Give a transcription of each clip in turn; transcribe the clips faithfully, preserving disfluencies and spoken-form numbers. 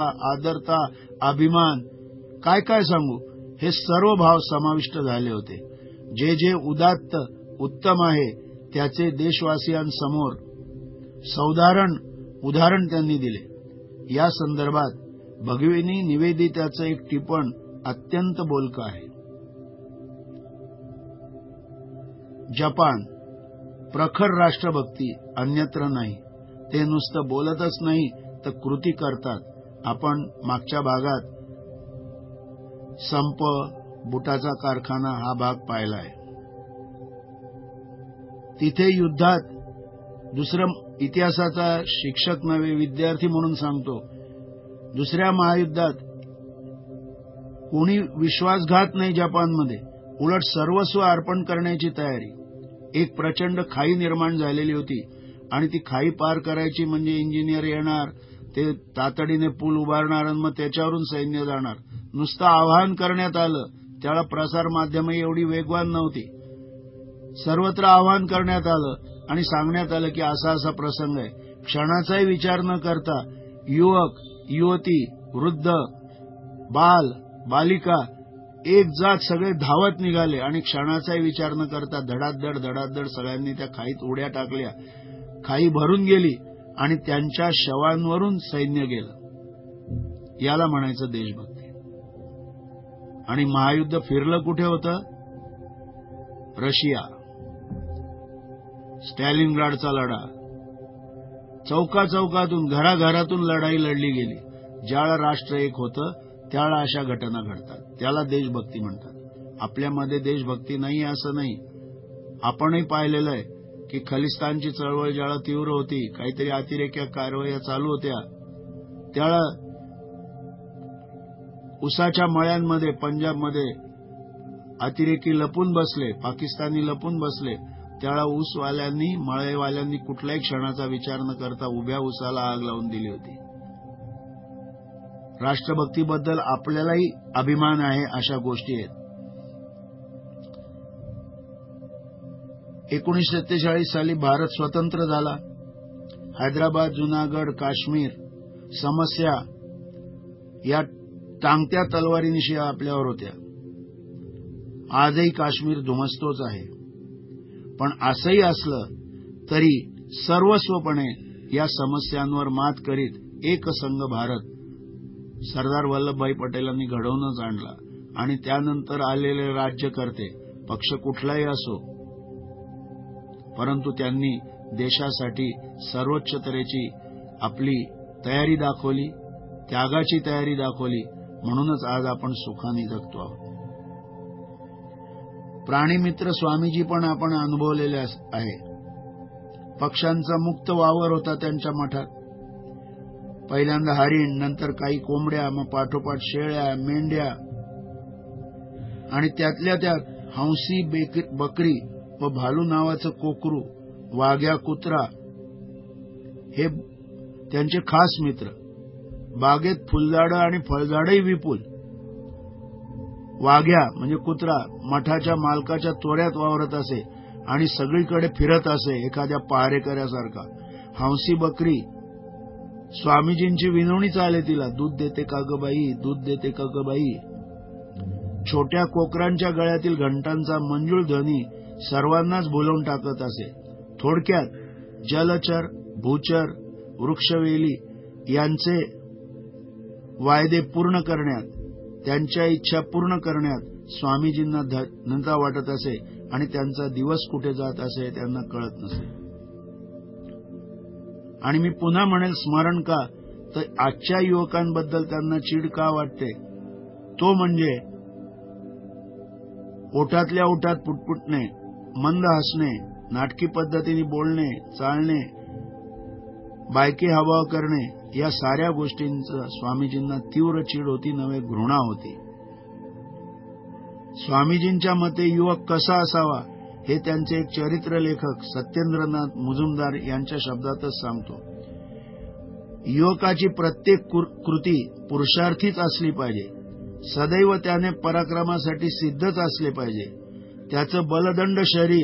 आदरता, अभिमान, काय काय सांगू, हे सर्व भाव समाविष्ट झाले होते. जे जे उदात्त उत्तम आहे त्याचे देशवासियांसमोर सौदाहरण उदाहरण त्यांनी दिले. या संदर्भात भगिनी निवेदिताचं एक टिपण अत्यंत बोलकं आहे. जपान प्रखर राष्ट्रभक्ती अन्यत्र नाही. ते नुसतं बोलतच नाही तर कृती करतात. आपण मागच्या भागात संप, बुटाचा कारखाना हा भाग पाहिलाय. तिथे युद्धात दुसरं इतिहासाचा शिक्षक नव्हे विद्यार्थी म्हणून सांगतो, दुसऱ्या महायुद्धात कोणी विश्वासघात नाही जपानमध्ये, उलट सर्वस्व अर्पण करण्याची तयारी. एक प्रचंड खाई निर्माण झालेली होती आणि ती खाई पार करायची म्हणजे इंजिनियर येणार, ते तातडीने पूल उभारणार आणि मग त्याच्यावरून सैन्य जाणार. नुसतं आवाहन करण्यात आलं, त्याला प्रसार माध्यमं एवढी वेगवान नव्हती. सर्वत्र आवाहन करण्यात आलं आणि सांगण्यात आलं की असा असा प्रसंग आहे. क्षणाचाही विचार न करता युवक, युवती, वृद्ध, बाल, बालिका एक जात सगळे धावत निघाले आणि क्षणाचाही विचार न करता धडाधड धडाधड सगळ्यांनी त्या खाईत उड्या टाकल्या. खाई भरून गेली आणि त्यांच्या शवांवरून सैन्य गेलं. याला म्हणायचं देशभक्ती. आणि महायुद्ध फिरलं कुठे होतं? रशिया. स्टॅलिनग्राडचा लढा. चौका चौकातून, घराघरातून लढाई लढली गेली. ज्यावेळा राष्ट्र एक होतं त्यावेळा अशा घटना घडतात. त्याला देशभक्ती म्हणतात. आपल्यामध्ये देशभक्ती नाही असं नाही. आपणही पाहिलेलं आहे की खलिस्तानची चळवळ ज्यावेळा तीव्र होती, काहीतरी अतिरेकी कारवाया चालू होत्या, त्यावेळा उसाच्या मळ्यांमध्ये पंजाबमध्ये अतिरेकी लपून बसले, पाकिस्तानी लपून बसले. त्यावेळा ऊसवाल्यांनी, मळेवाल्यांनी कुठल्याही क्षणाचा विचार न करता उभ्या ऊसाला आग लावून दिली होती. राष्ट्रभक्तीबद्दल आपल्यालाही अभिमान आहे. अशा गोष्टी आहेत. एकोणीसशे सत्तेचाळीस साली भारत स्वतंत्र झाला. हैदराबाद, जुनागड, काश्मीर समस्या या टांगत्या तलवारीनिशी आपल्यावर होत्या. आजही काश्मीर धुमसतोच आहे. पण असंही असलं तरी सर्वस्वपणे या समस्यांवर मात करीत एकसंघ भारत सरदार वल्लभभाई पटेलांनी घडवूनच आणला. आणि त्यानंतर आलेले राज्यकर्ते पक्ष कुठलाही असो, परंतु त्यांनी देशासाठी सर्वोच्च तऱ्हेची आपली तयारी दाखवली, त्यागाची तयारी दाखवली. म्हणूनच आज आपण सुखाने जगतो आहोत. प्राणीमित्र स्वामीजी पण आपण अनुभवलेले आहे. पक्ष्यांचा मुक्त वावर होता त्यांच्या मठात. पहिल्यांदा हरिण, नंतर काही कोंबड्या, मग पाठोपाठ शेळ्या, मेंढ्या आणि त्यातल्या त्यात हंसी, बकरी व भालू नावाचं कोकरू, वाघ्या, कुत्रा हे त्यांचे खास मित्र. बागेत फुलझाडं आणि फळझाडंही विपुल. वाघ्या म्हणजे कुत्रा मठाच्या मालकाच्या तोऱ्यात वावरत असे आणि सगळीकडे फिरत असे एखाद्या पहारेकऱ्यासारखा. हंसी बकरी स्वामीजींची विनवणी चाले तिला, दूध देते का ग बाई, दूध देते का ग बाई. छोट्या कोकरांच्या गळ्यातील घंटांचा मंजूळ ध्वनी सर्वांनाच भुलवून टाकत असे. थोडक्यात जलचर, भूचर, वृक्षवेली यांचे वायदे पूर्ण करण्यात, त्यांच्या इच्छा पूर्ण करण्यात स्वामीजींना धन्यता वाटत असे आणि त्यांचा दिवस कुठे जात असे त्यांना कळत नसे. आणि मी पुन्हा म्हणेल, स्मरण का, तर आजच्या युवकांबद्दल त्यांना चीड का वाटते, तो म्हणजे ओठातल्या ओठात पुटपुटणे, मंद हसणे, नाटकी पद्धतीने बोलणे, चालणे, बायकी हवा करणे, या साऱ्या गोष्टींचं स्वामीजींना तीव्र चीड होती, नव्हे घृणा होती. स्वामीजींच्या मते युवक कसा असावा हे त्यांचे एक चरित्र लेखक सत्येंद्रनाथ मुजुमदार यांच्या शब्दातच सांगतो. युवकाची प्रत्येक कृती पुरुषार्थीच असली पाहिजे. सदैव त्याने पराक्रमासाठी सिद्धच असले पाहिजे. त्याचं बलदंड शरीर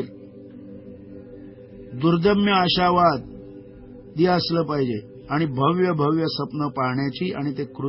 दुर्दम्य आशावाद असलं पाहिजे आणि भव्य भव्य स्वप्न पाहण्याची आणि ते